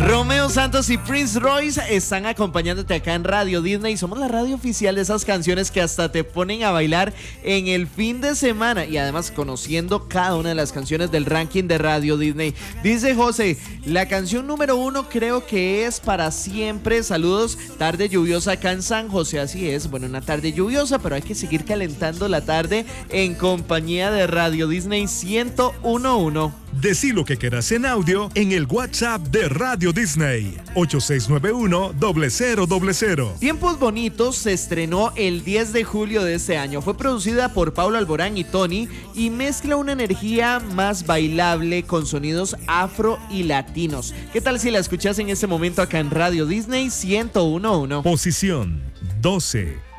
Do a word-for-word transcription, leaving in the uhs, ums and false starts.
Romeo Santos y Prince Royce están acompañándote acá en Radio Disney. Somos la radio oficial de esas canciones que hasta te ponen a bailar en el fin de semana. Y además conociendo cada una de las canciones del ranking de Radio Disney. Dice José, la canción número uno creo que es Para Siempre. Saludos, tarde lluviosa acá en San José. Así es, bueno, una tarde lluviosa, pero hay que seguir calentando la tarde en compañía de Radio Disney ciento uno punto uno. Decí lo que quieras en audio en el WhatsApp de Radio Disney, ocho seis nueve uno, cero cero cero cero. Tiempos Bonitos se estrenó el diez de julio de este año. Fue producida por Paulo Alborán y Tony y mezcla una energía más bailable con sonidos afro y latinos. ¿Qué tal si la escuchas en este momento acá en Radio Disney ciento uno punto uno? Posición doce.